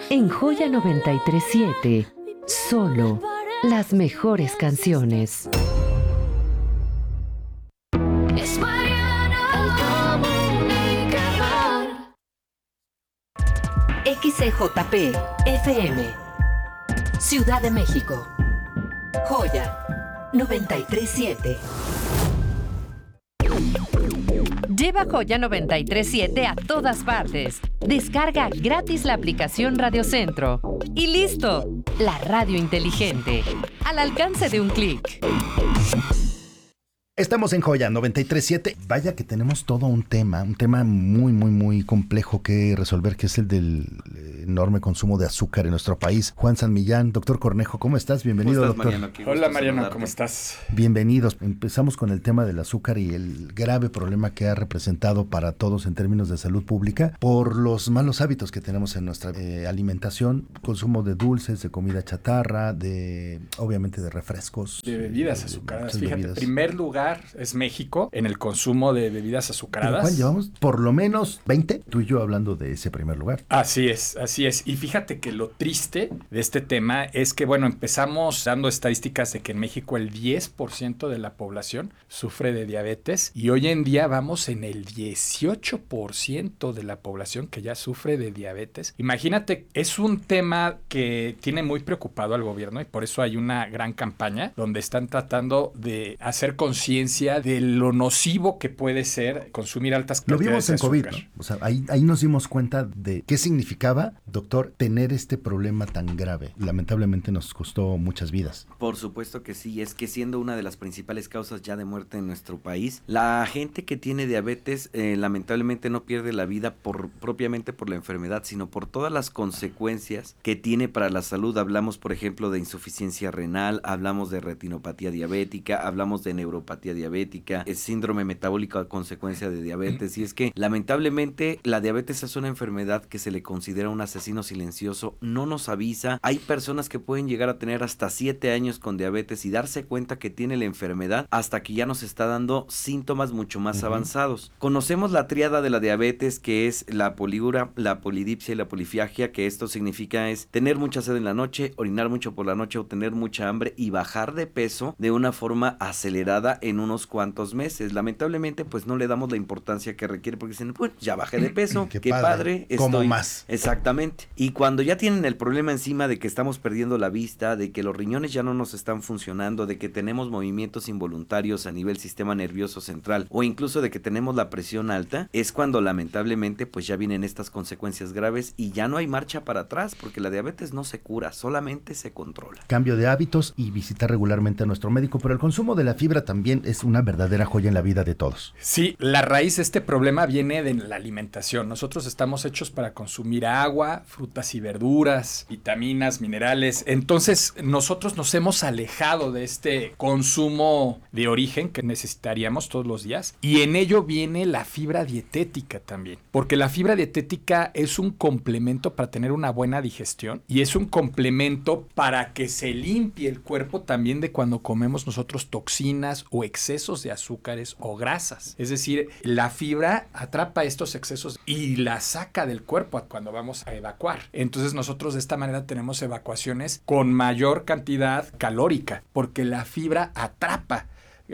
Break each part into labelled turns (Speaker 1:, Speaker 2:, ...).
Speaker 1: En Joya 93.7, solo las mejores canciones.
Speaker 2: Es Mariana, el comunicador.
Speaker 1: XCJP FM, Ciudad de México. Joya 93.7. Lleva Joya 93.7 a todas partes. Descarga gratis la aplicación Radio Centro. Y listo, la radio inteligente, al alcance de un clic.
Speaker 3: Estamos en Joya 93.7. Vaya que tenemos todo un tema muy, muy, muy complejo que resolver, que es el del enorme consumo de azúcar en nuestro país. Juan San Millán, doctor Cornejo, ¿cómo estás? Bienvenido,
Speaker 4: ¿Cómo estás,
Speaker 3: doctor.
Speaker 4: Mariano?
Speaker 5: Hola, Mariano, ¿cómo estás?
Speaker 3: Bienvenidos. Empezamos con el tema del azúcar y el grave problema que ha representado para todos en términos de salud pública por los malos hábitos que tenemos en nuestra alimentación, consumo de dulces, de comida chatarra, obviamente de refrescos.
Speaker 5: De bebidas azucaradas. Fíjate,
Speaker 3: bebidas.
Speaker 5: primer lugar es México en el consumo de bebidas azucaradas.
Speaker 3: Pero Juan, llevamos por lo menos 20, tú y yo hablando de ese primer lugar.
Speaker 5: Así es. Y fíjate que lo triste de este tema es que, bueno, empezamos dando estadísticas de que en México el 10% de la población sufre de diabetes y hoy en día vamos en el 18% de la población que ya sufre de diabetes. Imagínate, es un tema que tiene muy preocupado al gobierno y por eso hay una gran campaña donde están tratando de hacer conciencia de lo nocivo que puede ser consumir altas
Speaker 3: Lo
Speaker 5: cantidades
Speaker 3: vimos en
Speaker 5: de
Speaker 3: COVID,
Speaker 5: azúcar.
Speaker 3: ¿no? O sea, ahí nos dimos cuenta de qué significaba, doctor, tener este problema tan grave. Lamentablemente nos costó muchas vidas.
Speaker 4: Por supuesto que sí, es que siendo una de las principales causas ya de muerte en nuestro país, la gente que tiene diabetes lamentablemente no pierde la vida propiamente por la enfermedad, sino por todas las consecuencias que tiene para la salud. Hablamos, por ejemplo, de insuficiencia renal, hablamos de retinopatía diabética, hablamos de neuropatía diabética, el síndrome metabólico a consecuencia de diabetes, y es que lamentablemente la diabetes es una enfermedad que se le considera un asesino silencioso, no nos avisa. Hay personas que pueden llegar a tener hasta 7 años con diabetes y darse cuenta que tiene la enfermedad hasta que ya nos está dando síntomas mucho más avanzados. Conocemos la tríada de la diabetes, que es la poligura, la polidipsia y la polifagia, que esto significa es tener mucha sed en la noche, orinar mucho por la noche o tener mucha hambre y bajar de peso de una forma acelerada en unos cuantos meses. Lamentablemente pues no le damos la importancia que requiere porque dicen, pues ya bajé de peso, qué padre estoy.
Speaker 3: Como más.
Speaker 4: Exactamente. Y cuando ya tienen el problema encima de que estamos perdiendo la vista, de que los riñones ya no nos están funcionando, de que tenemos movimientos involuntarios a nivel sistema nervioso central o incluso de que tenemos la presión alta, es cuando lamentablemente pues ya vienen estas consecuencias graves y ya no hay marcha para atrás porque la diabetes no se cura, solamente se controla.
Speaker 3: Cambio de hábitos y visitar regularmente a nuestro médico, pero el consumo de la fibra también es una verdadera joya en la vida de todos.
Speaker 5: Sí, la raíz de este problema viene de la alimentación. Nosotros estamos hechos para consumir agua, frutas y verduras, vitaminas, minerales. Entonces, nosotros nos hemos alejado de este consumo de origen que necesitaríamos todos los días. Y en ello viene la fibra dietética también. Porque la fibra dietética es un complemento para tener una buena digestión y es un complemento para que se limpie el cuerpo también de cuando comemos nosotros toxinas o excesos de azúcares o grasas. Es decir, la fibra atrapa estos excesos y la saca del cuerpo cuando vamos a evacuar. Entonces nosotros de esta manera tenemos evacuaciones con mayor cantidad calórica, porque la fibra atrapa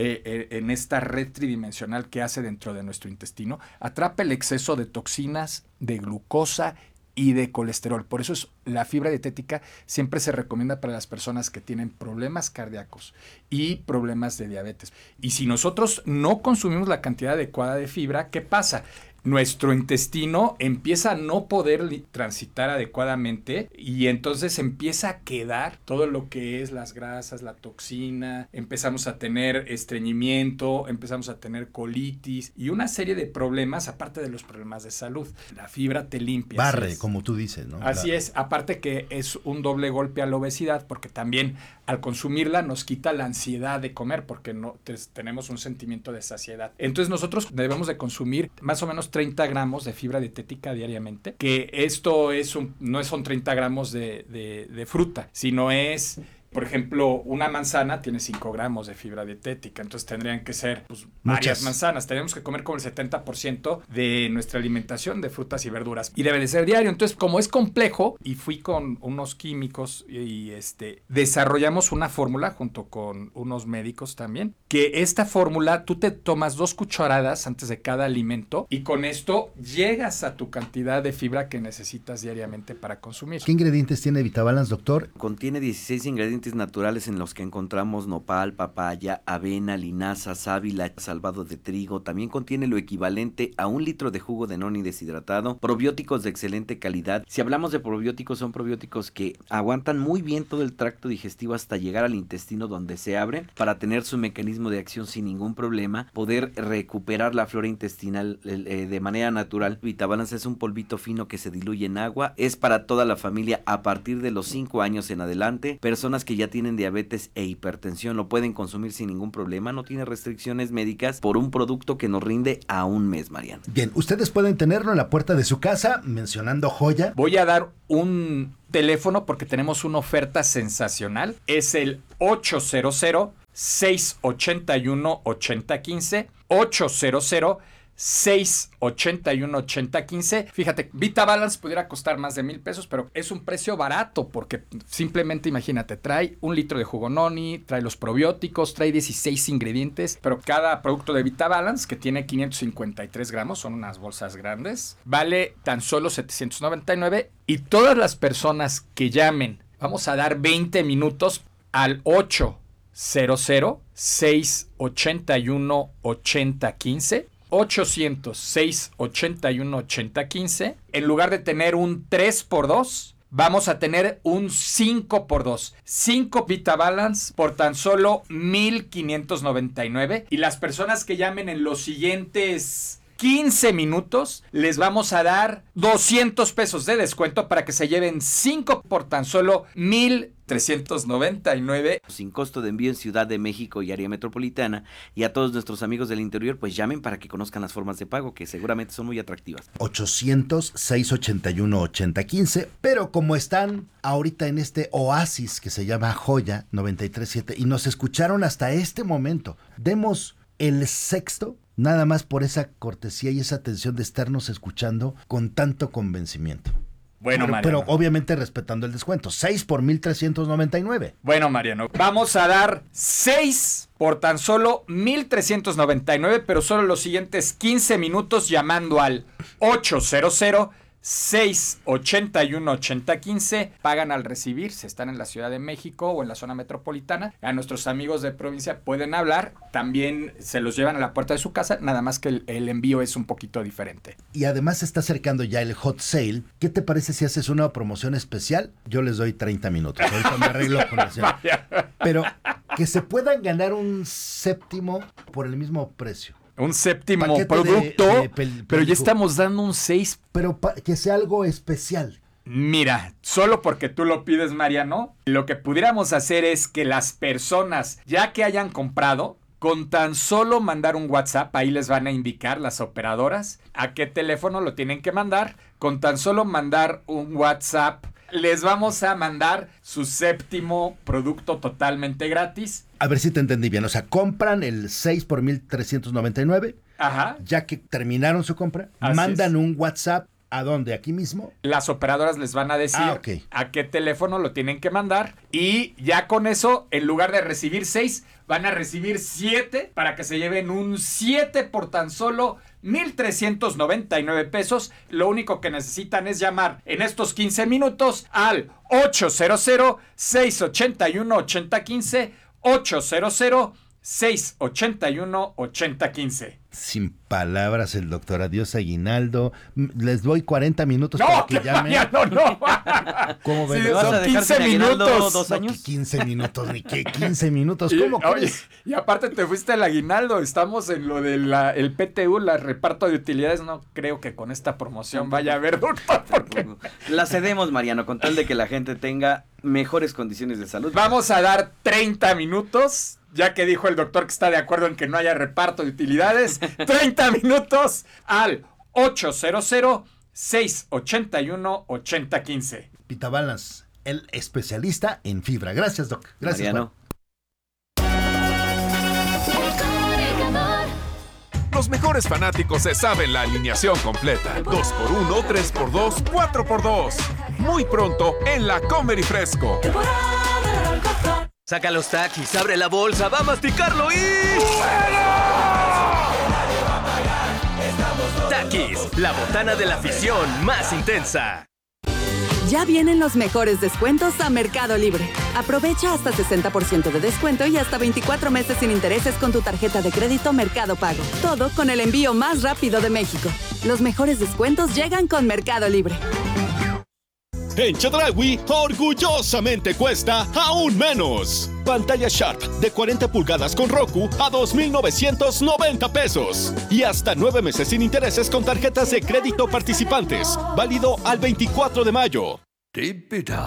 Speaker 5: en esta red tridimensional que hace dentro de nuestro intestino, atrapa el exceso de toxinas, de glucosa y de colesterol. Por eso la fibra dietética siempre se recomienda para las personas que tienen problemas cardíacos y problemas de diabetes. Y si nosotros no consumimos la cantidad adecuada de fibra, ¿qué pasa? Nuestro intestino empieza a no poder transitar adecuadamente y entonces empieza a quedar todo lo que es las grasas, la toxina, empezamos a tener estreñimiento, empezamos a tener colitis y una serie de problemas aparte de los problemas de salud. La fibra te limpia.
Speaker 3: Barre, como tú dices, ¿no?
Speaker 5: Así es, aparte que es un doble golpe a la obesidad porque también al consumirla nos quita la ansiedad de comer porque no tenemos un sentimiento de saciedad. Entonces nosotros debemos de consumir más o menos 30 gramos de fibra dietética diariamente, que esto es no son 30 gramos de fruta, sino es Por ejemplo, una manzana tiene 5 gramos de fibra dietética, entonces tendrían que ser varias manzanas. Tenemos que comer como el 70% de nuestra alimentación de frutas y verduras. Y debe de ser diario. Entonces, como es complejo, y fui con unos químicos y desarrollamos una fórmula junto con unos médicos también, que esta fórmula tú te tomas 2 cucharadas antes de cada alimento y con esto llegas a tu cantidad de fibra que necesitas diariamente para consumir.
Speaker 3: ¿Qué ingredientes tiene VitaBalance, doctor?
Speaker 4: Contiene 16 ingredientes naturales en los que encontramos nopal, papaya, avena, linaza, sábila, salvado de trigo. También contiene lo equivalente a 1 litro de jugo de noni deshidratado, probióticos de excelente calidad. Si hablamos de probióticos, son probióticos que aguantan muy bien todo el tracto digestivo hasta llegar al intestino, donde se abre para tener su mecanismo de acción sin ningún problema, poder recuperar la flora intestinal de manera natural. VitaBalance es un polvito fino que se diluye en agua, es para toda la familia a partir de los 5 años en adelante. Personas que ya tienen diabetes e hipertensión lo pueden consumir sin ningún problema, no tiene restricciones médicas, por un producto que nos rinde a 1 mes, Mariano.
Speaker 3: Bien, ustedes pueden tenerlo en la puerta de su casa, mencionando Joya.
Speaker 5: Voy a dar un teléfono porque tenemos una oferta sensacional. Es el 800-681-8015. 800-681-8015. Fíjate, VitaBalance pudiera costar más de $1,000, pero es un precio barato porque simplemente imagínate, trae 1 litro de jugo noni, trae los probióticos, trae 16 ingredientes, pero cada producto de VitaBalance, que tiene 553 gramos, son unas bolsas grandes, vale tan solo $799 y todas las personas que llamen, vamos a dar 20 minutos al 800-681-8015. 800-681-8015. En lugar de tener un 3x2, vamos a tener un 5x2. 5 VitaBalance por tan solo $1,599. Y las personas que llamen en los siguientes 15 minutos, les vamos a dar $200 de descuento para que se lleven 5 por tan solo $1,399.
Speaker 4: Sin costo de envío en Ciudad de México y área metropolitana. Y a todos nuestros amigos del interior, pues llamen para que conozcan las formas de pago, que seguramente son muy atractivas.
Speaker 3: 800-681-8015. Pero como están ahorita en este oasis que se llama Joya 93.7 y nos escucharon hasta este momento, demos el sexto, nada más por esa cortesía y esa atención de estarnos escuchando con tanto convencimiento.
Speaker 5: Bueno,
Speaker 3: pero,
Speaker 5: Mariano.
Speaker 3: pero obviamente respetando el descuento. 6 por 1,399.
Speaker 5: Bueno, Mariano, vamos a dar 6 por tan solo $1,399, pero solo los siguientes 15 minutos llamando al 800-681-8015. Pagan al recibir, si están en la Ciudad de México o en la zona metropolitana. A nuestros amigos de provincia pueden hablar. También se los llevan a la puerta de su casa, nada más que el envío es un poquito diferente.
Speaker 3: Y además se está acercando ya el hot sale. ¿Qué te parece si haces una promoción especial? Yo les doy 30 minutos. Ahorita me arreglo con el señor. Pero que se puedan ganar un séptimo por el mismo precio.
Speaker 5: Un séptimo
Speaker 3: Paquete
Speaker 5: producto, pero ya estamos dando un 6.
Speaker 3: Pero que sea algo especial.
Speaker 5: Mira, solo porque tú lo pides, Mariano, lo que pudiéramos hacer es que las personas, ya que hayan comprado, con tan solo mandar un WhatsApp, ahí les van a indicar las operadoras a qué teléfono lo tienen que mandar. Con tan solo mandar un WhatsApp, les vamos a mandar su séptimo producto totalmente gratis.
Speaker 3: A ver si te entendí bien. O sea, compran el 6 por 1,399.
Speaker 5: Ajá.
Speaker 3: Ya que terminaron su compra,
Speaker 5: Así
Speaker 3: mandan
Speaker 5: es.
Speaker 3: un WhatsApp. ¿A dónde? ¿Aquí mismo?
Speaker 5: Las operadoras les van a decir a qué teléfono lo tienen que mandar. Y ya con eso, en lugar de recibir 6, van a recibir 7 para que se lleven un 7 por tan solo $1,399. Lo único que necesitan es llamar en estos 15 minutos al 800-681-8015. 800-681-8015.
Speaker 3: Sin palabras el doctor. Adiós, Aguinaldo. Les doy 40 minutos
Speaker 5: No,
Speaker 3: para que llamen.
Speaker 5: no.
Speaker 3: ¿Cómo ven?
Speaker 5: Sí,
Speaker 4: ¿Vas a
Speaker 5: son
Speaker 4: dejar
Speaker 5: 15
Speaker 4: sin aguinaldo
Speaker 5: minutos.
Speaker 4: 2 años?
Speaker 3: ¿Qué 15 minutos? ¿Ni qué 15 minutos?
Speaker 5: Y,
Speaker 3: ¿Cómo
Speaker 5: oye,
Speaker 3: crees?
Speaker 5: y aparte te fuiste al aguinaldo. Estamos en lo del el PTU, la reparto de utilidades. No creo que con esta promoción vaya a haber, doctor. Porque
Speaker 4: La cedemos, Mariano, con tal de que la gente tenga mejores condiciones de salud.
Speaker 5: vamos a dar 30 minutos. Ya que dijo el doctor que está de acuerdo en que no haya reparto de utilidades, 30 minutos al 800-681-8015.
Speaker 3: VitaBalance, el especialista en fibra. Gracias, Doc. Gracias,
Speaker 4: Mariano.
Speaker 6: Los mejores fanáticos se saben la alineación completa. 2x1, 3x2, 4x2. Muy pronto en la Comer y Fresco.
Speaker 7: Saca los Takis, abre la bolsa, va a masticarlo y... Takis, la botana de la afición más intensa.
Speaker 8: Ya vienen los mejores descuentos a Mercado Libre. Aprovecha hasta 60% de descuento y hasta 24 meses sin intereses con tu tarjeta de crédito Mercado Pago. Todo con el envío más rápido de México. Los mejores descuentos llegan con Mercado Libre.
Speaker 9: En Chedraui, orgullosamente cuesta aún menos. Pantalla Sharp de 40 pulgadas con Roku a 2,990 pesos. Y hasta 9 meses sin intereses con tarjetas de crédito participantes. Válido al 24 de mayo.
Speaker 10: Deep it up.